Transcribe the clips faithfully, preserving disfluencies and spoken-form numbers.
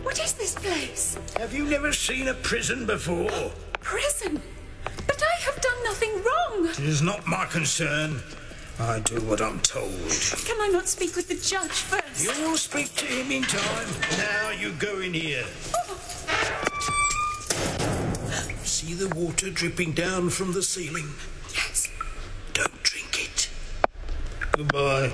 What is this place? Have you never seen a prison before? Prison? But I have done nothing wrong. It is not my concern. I do what I'm told. Can I not speak with the judge first? You'll speak to him in time. Now you go in here. Oh. See the water dripping down from the ceiling? Yes. Don't drink it. Goodbye.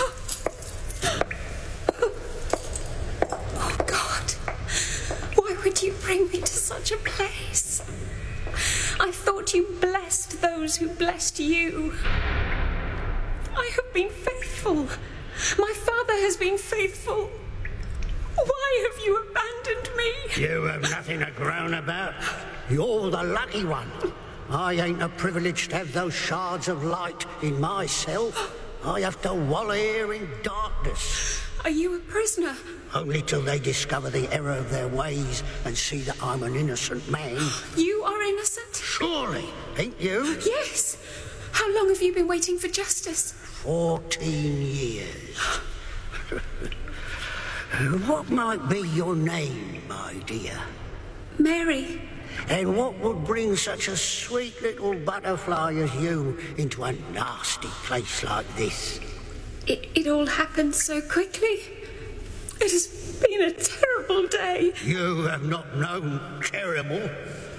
Oh, God. Why would you bring me to such a place? I thought you blessed those who blessed you. I have been faithful. My father has been faithful. Why have you abandoned me? You have nothing to groan about. You're the lucky one. I ain't a privileged to have those shards of light in my cell. I have to wallow here in darkness. Are you a prisoner? Only till they discover the error of their ways and see that I'm an innocent man. You are innocent? Surely, ain't you? Yes. How long have you been waiting for justice? Fourteen years. What might be your name, my dear? Mary. And what would bring such a sweet little butterfly as you into a nasty place like this? It, it all happened so quickly. It has been a terrible day. You have not known terrible.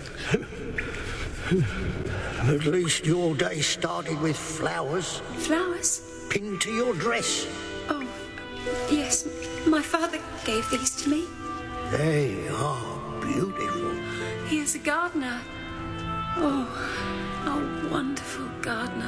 At least your day started with flowers. Flowers? Pinned to your dress. Oh, yes. My father gave these to me. They are beautiful. He is a gardener. Oh, a wonderful gardener.